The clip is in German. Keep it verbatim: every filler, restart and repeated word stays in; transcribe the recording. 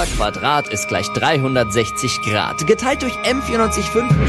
Quadrat ist gleich dreihundertsechzig Grad. Geteilt durch M vierundneunzig Komma fünf